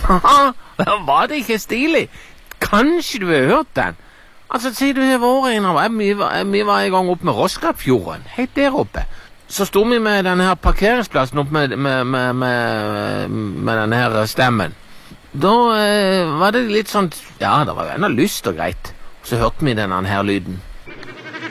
Haha, var det ikke stilig? Kanskje du har hørt den? Altså, sier du har vært en av vi var i gang opp med Roskapfjorden, helt der oppe. Så stod vi med denne her parkeringsplassen opp med denne her stemmen. Da var det litt sånn, ja, det var jo enda lyst og greit. Så hørte vi denne her lyden.